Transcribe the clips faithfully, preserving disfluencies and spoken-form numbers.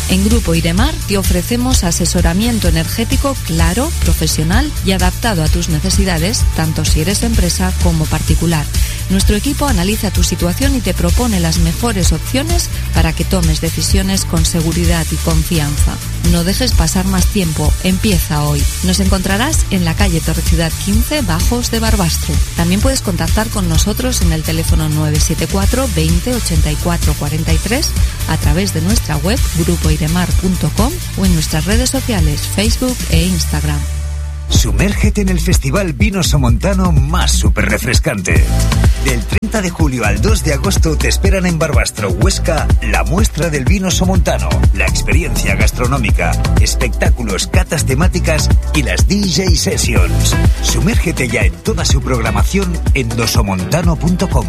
En Grupo Iremar te ofrecemos asesoramiento energético claro, profesional y adaptado a tus necesidades, tanto si eres empresa como particular. Nuestro equipo analiza tu situación y te propone las mejores opciones para que tomes decisiones con seguridad y confianza. No dejes pasar más tiempo, empieza hoy. Nos encontrarás en la calle Torrecidad quince, Bajos de Barbastro. También puedes contactar con nosotros en el teléfono nueve siete cuatro veinte ochenta y cuatro cuarenta y tres, a través de nuestra web grupo iremar punto com o en nuestras redes sociales Facebook e Instagram. Sumérgete en el Festival Vino Somontano más súper refrescante. Del treinta de julio al dos de agosto te esperan en Barbastro, Huesca, la muestra del vino somontano, la experiencia gastronómica, espectáculos, catas temáticas y las D J Sessions. Sumérgete ya en toda su programación en dosomontano punto com.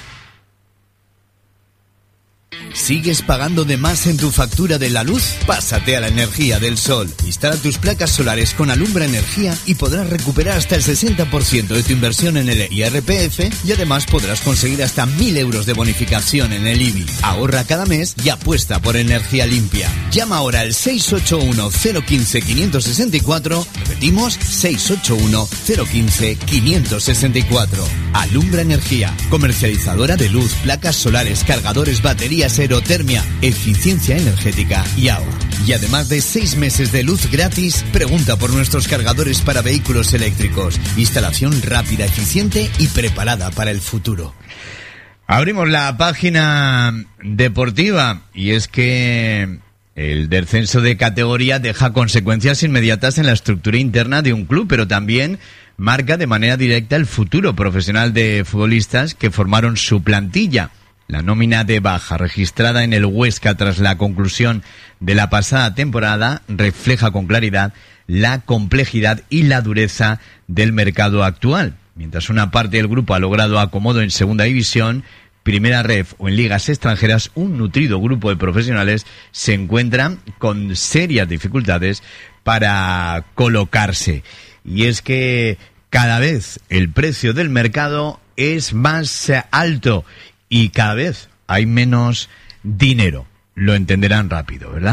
¿Sigues pagando de más en tu factura de la luz? Pásate a la energía del sol. Instala tus placas solares con Alumbra Energía y podrás recuperar hasta el sesenta por ciento de tu inversión en el I R P F y además podrás conseguir hasta mil euros de bonificación en el I B I. Ahorra cada mes y apuesta por energía limpia. Llama ahora al seis ocho uno cero uno cinco cinco seis cuatro. Repetimos, seis ocho uno cero uno cinco cinco seis cuatro. Alumbra Energía, comercializadora de luz, placas solares, cargadores, baterías, aerotermia, eficiencia energética y agua. Y además de seis meses de luz gratis, pregunta por nuestros cargadores para vehículos eléctricos. Instalación rápida, eficiente y preparada para el futuro. Abrimos la página deportiva y es que el descenso de categoría deja consecuencias inmediatas en la estructura interna de un club, pero también marca de manera directa el futuro profesional de futbolistas que formaron su plantilla. La nómina de baja registrada en el Huesca tras la conclusión de la pasada temporada refleja con claridad la complejidad y la dureza del mercado actual. Mientras una parte del grupo ha logrado acomodo en segunda división, primera ref o en ligas extranjeras, un nutrido grupo de profesionales se encuentra con serias dificultades para colocarse. Y es que cada vez el precio del mercado es más alto y cada vez hay menos dinero. Lo entenderán rápido, ¿verdad?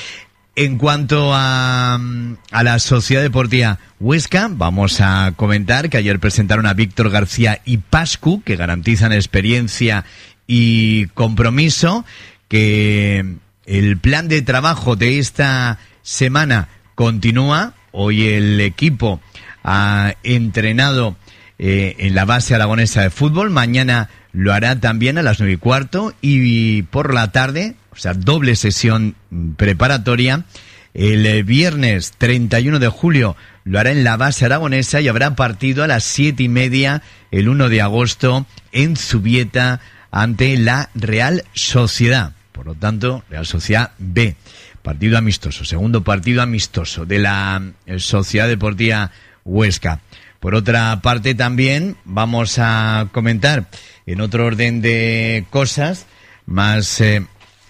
En cuanto a, a la Sociedad Deportiva Huesca, vamos a comentar que ayer presentaron a Víctor García y Pascu, que garantizan experiencia y compromiso, que el plan de trabajo de esta semana continúa. Hoy el equipo ha entrenado eh, en la base aragonesa de fútbol. Mañana lo hará también a las nueve y cuarto y por la tarde, o sea, doble sesión preparatoria. El viernes treinta y uno de julio lo hará en la base aragonesa y habrá partido a las siete y media el uno de agosto en Zubieta ante la Real Sociedad. Por lo tanto, Real Sociedad B. Partido amistoso, segundo partido amistoso de la Sociedad Deportiva Huesca. Por otra parte también vamos a comentar en otro orden de cosas más eh,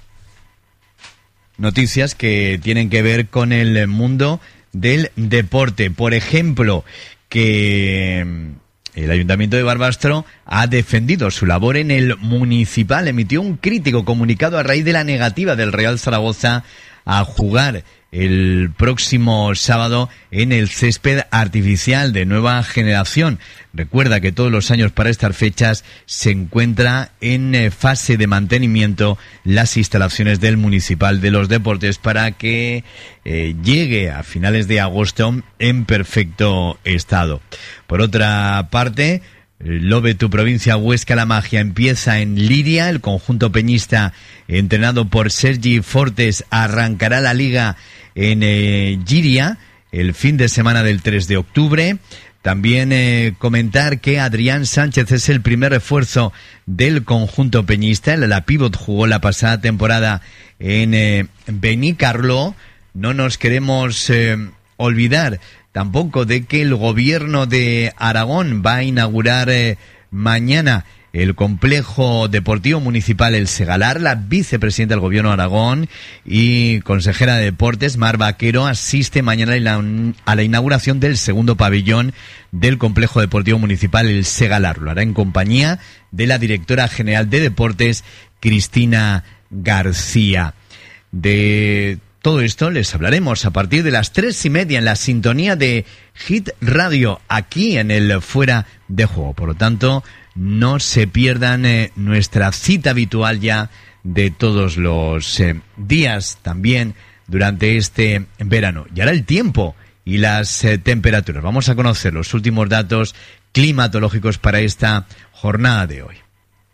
noticias que tienen que ver con el mundo del deporte. Por ejemplo, que el Ayuntamiento de Barbastro ha defendido su labor en el municipal. Emitió un crítico comunicado a raíz de la negativa del Real Zaragoza a jugar el próximo sábado en el césped artificial de nueva generación. Recuerda que todos los años para estas fechas se encuentra en fase de mantenimiento las instalaciones del Municipal de los Deportes para que eh, llegue a finales de agosto en perfecto estado. Por otra parte, Lobe, tu provincia, Huesca la Magia empieza en Liria. El conjunto peñista, entrenado por Sergi Fortes, arrancará la liga en eh, Giria el fin de semana del tres de octubre. También eh, comentar que Adrián Sánchez es el primer refuerzo del conjunto peñista. La pívot jugó la pasada temporada en eh, Benicarló. No nos queremos eh, olvidar tampoco de que el gobierno de Aragón va a inaugurar eh, mañana el complejo deportivo municipal El Segalar. La vicepresidenta del gobierno de Aragón y consejera de deportes, Mar Vaquero, asiste mañana a la inauguración del segundo pabellón del complejo deportivo municipal El Segalar. Lo hará en compañía de la directora general de deportes, Cristina García. De todo esto les hablaremos a partir de las tres y media en la sintonía de Hit Radio, aquí en el Fuera de Juego. Por lo tanto, no se pierdan eh, nuestra cita habitual ya de todos los eh, días también durante este verano. Y ahora el tiempo y las eh, temperaturas. Vamos a conocer los últimos datos climatológicos para esta jornada de hoy.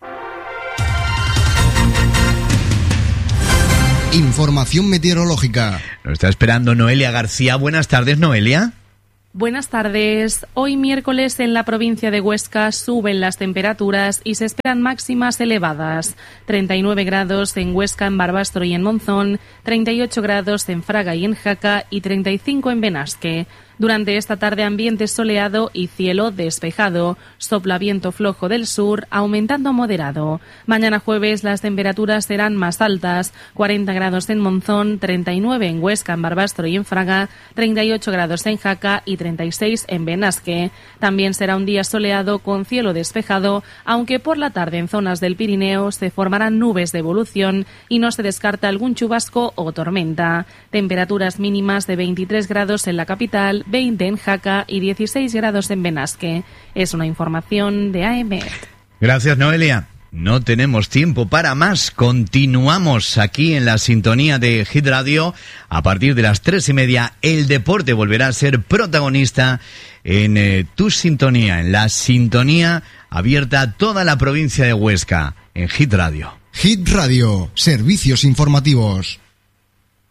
Información meteorológica. Nos está esperando Noelia García. Buenas tardes, Noelia. Buenas tardes. Hoy miércoles en la provincia de Huesca suben las temperaturas y se esperan máximas elevadas. treinta y nueve grados en Huesca, en Barbastro y en Monzón, treinta y ocho grados en Fraga y en Jaca y treinta y cinco en Benasque. Durante esta tarde ambiente soleado y cielo despejado. Sopla viento flojo del sur, aumentando a moderado. Mañana jueves las temperaturas serán más altas. cuarenta grados en Monzón, treinta y nueve en Huesca, en Barbastro y en Fraga, treinta y ocho grados en Jaca y treinta y seis en Benasque. También será un día soleado con cielo despejado, aunque por la tarde en zonas del Pirineo se formarán nubes de evolución y no se descarta algún chubasco o tormenta. Temperaturas mínimas de veintitrés grados en la capital, veinte en Jaca y dieciséis grados en Benasque. Es una información de A M. Gracias, Noelia. No tenemos tiempo para más. Continuamos aquí en la sintonía de Hit Radio. A partir de las tres y media, el deporte volverá a ser protagonista en eh, tu sintonía, en la sintonía abierta a toda la provincia de Huesca, en Hit Radio. Hit Radio, servicios informativos.